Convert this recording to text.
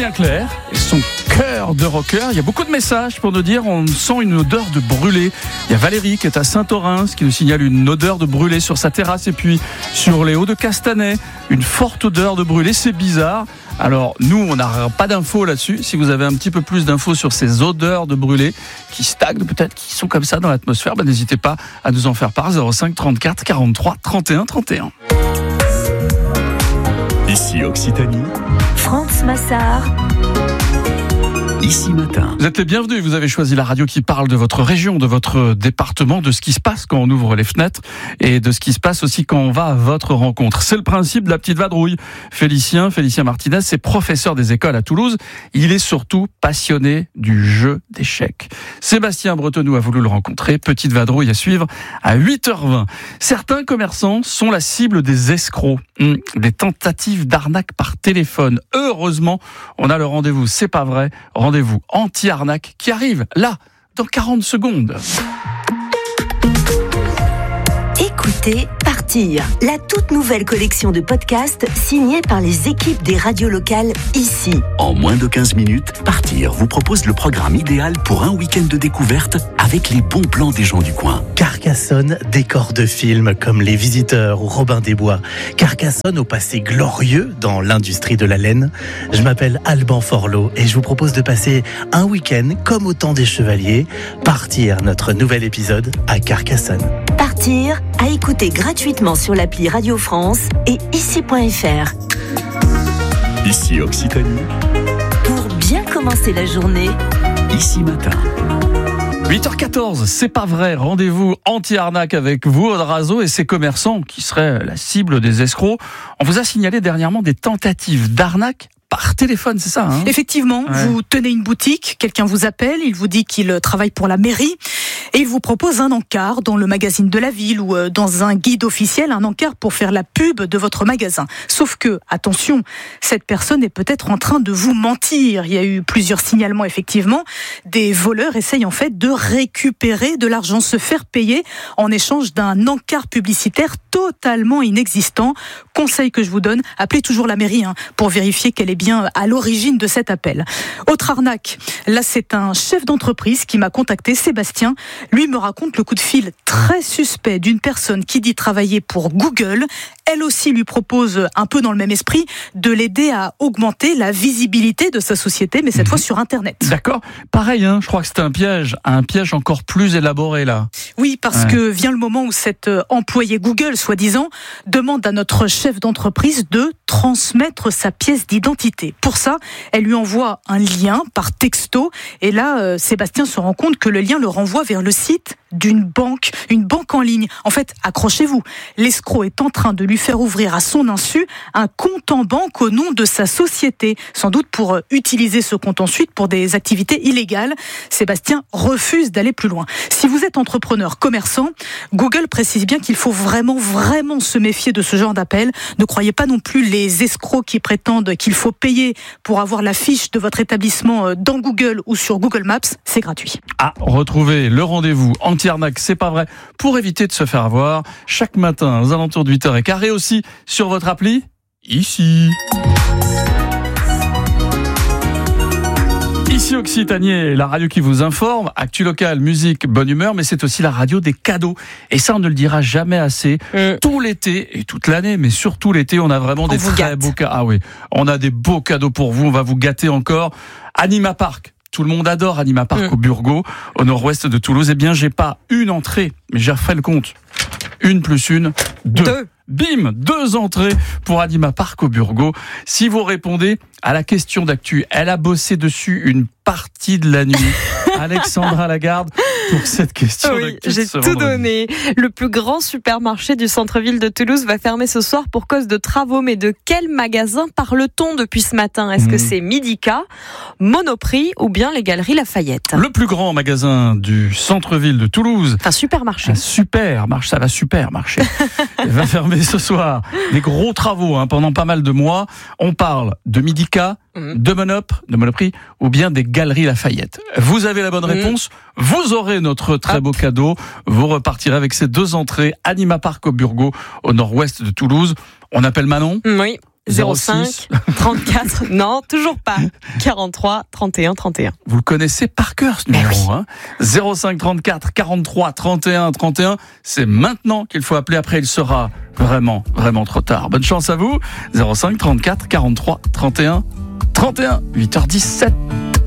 Julien Clerc et son cœur de rocker. Il y a beaucoup de messages pour nous dire on sent une odeur de brûlé. Il y a Valérie qui est à Saint-Orens qui nous signale une odeur de brûlé sur sa terrasse, et puis sur les Hauts de Castanet, une forte odeur de brûlé. C'est bizarre. Alors nous, on n'a pas d'infos là-dessus. Si vous avez un petit peu plus d'infos sur ces odeurs de brûlé qui stagnent, peut-être qui sont comme ça dans l'atmosphère, n'hésitez pas à nous en faire part. 05 34 43 31 31. Ici Occitanie, France Massard. Ici Matin. Vous êtes les bienvenus, vous avez choisi la radio qui parle de votre région, de votre département, de ce qui se passe quand on ouvre les fenêtres et de ce qui se passe aussi quand on va à votre rencontre. C'est le principe de la petite vadrouille. Félicien Martinez, c'est professeur des écoles à Toulouse. Il est surtout passionné du jeu d'échecs. Sébastien Bretonneau a voulu le rencontrer. Petite vadrouille à suivre à 8h20. Certains commerçants sont la cible des escrocs, des tentatives d'arnaque par téléphone. Heureusement, on a le rendez-vous, c'est pas vrai. Rendez-vous anti-arnaque qui arrive là, dans 40 secondes. Écoutez Partir, la toute nouvelle collection de podcasts signée par les équipes des radios locales ici. En moins de 15 minutes, Partir vous propose le programme idéal pour un week-end de découverte avec les bons plans des gens du coin. Carcassonne, décor de films comme Les Visiteurs ou Robin des Bois. Carcassonne au passé glorieux dans l'industrie de la laine. Je m'appelle Alban Forlot et je vous propose de passer un week-end comme au temps des chevaliers. Partir, notre nouvel épisode à Carcassonne. Partir, à écouter gratuitement sur l'appli Radio France et ici.fr. Ici Occitanie, Pour bien commencer la journée, Ici Matin. 8h14, c'est pas vrai. Rendez-vous anti-arnaque avec vous, Odrazo, et ses commerçants qui seraient la cible des escrocs. On vous a signalé dernièrement des tentatives d'arnaque par téléphone, c'est ça, hein ? Effectivement, vous tenez une boutique, quelqu'un vous appelle, il vous dit qu'il travaille pour la mairie et il vous propose un encart dans le magazine de la ville ou dans un guide officiel, un encart pour faire la pub de votre magasin. Sauf que, attention, cette personne est peut-être en train de vous mentir. Il y a eu plusieurs signalements, effectivement. Des voleurs essayent en fait de récupérer de l'argent, se faire payer en échange d'un encart publicitaire totalement inexistant. Conseil que je vous donne, appelez toujours la mairie pour vérifier qu'elle est bien à l'origine de cet appel. Autre arnaque, là c'est un chef d'entreprise qui m'a contacté, Sébastien. Lui me raconte le coup de fil très suspect d'une personne qui dit travailler pour Google. Elle aussi lui propose, un peu dans le même esprit, de l'aider à augmenter la visibilité de sa société, mais cette fois sur Internet. D'accord. Pareil, je crois que c'est un piège encore plus élaboré là. Oui, parce que vient le moment où cet employé Google, soi-disant, demande à notre chef d'entreprise de transmettre sa pièce d'identité. Pour ça, elle lui envoie un lien par texto, et là, Sébastien se rend compte que le lien le renvoie vers le site d'une banque, une banque en ligne. En fait, accrochez-vous, l'escroc est en train de lui faire ouvrir à son insu un compte en banque au nom de sa société, sans doute pour utiliser ce compte ensuite pour des activités illégales. Sébastien refuse d'aller plus loin. Si vous êtes entrepreneur, commerçant, Google précise bien qu'il faut vraiment se méfier de ce genre d'appel. Ne croyez pas non plus les escrocs qui prétendent qu'il faut payer pour avoir la fiche de votre établissement dans Google ou sur Google Maps, c'est gratuit. Retrouvez le rendez-vous anti-arnaque, c'est pas vrai, pour éviter de se faire avoir, chaque matin aux alentours de 8h15 et aussi sur votre appli, ici. Ici Occitanie, la radio qui vous informe, actu locale, musique, bonne humeur, mais c'est aussi la radio des cadeaux. Et ça, on ne le dira jamais assez. Tout l'été et toute l'année, mais surtout l'été, on a vraiment des très beaux cadeaux. Ah oui, on a des beaux cadeaux pour vous, on va vous gâter encore. Anima Park. Tout le monde adore Anima Park au Burgo, au nord-ouest de Toulouse. Eh bien, j'ai pas une entrée, mais j'ai refait le compte. 1 + 1, 2. Bim, 2 entrées pour Anima Park au Burgo. Si vous répondez à la question d'actu, elle a bossé dessus une partie de la nuit. Alexandra Lagarde, pour cette question d'actu. J'ai tout donné. Le plus grand supermarché du centre-ville de Toulouse va fermer ce soir pour cause de travaux. Mais de quel magasin parle-t-on depuis ce matin ? Est-ce que c'est Midika, Monoprix ou bien les Galeries Lafayette ? Le plus grand magasin du centre-ville de Toulouse. Un supermarché. Un supermarché, ça va super marcher. Il va fermer ce soir. Des gros travaux pendant pas mal de mois. On parle de Midika, de Monoprix ou bien des Galeries Lafayette. Vous avez la bonne réponse, vous aurez notre très beau cadeau. Vous repartirez avec ces 2 entrées Anima Park au Burgo, au nord-ouest de Toulouse. On appelle Manon ? Oui. 05 34, non, toujours pas. 43 31 31. Vous le connaissez par cœur, ce numéro, hein. 05 34 43 31 31. C'est maintenant qu'il faut appeler, après il sera vraiment trop tard. Bonne chance à vous. 05 34 43 31 31. 8h17.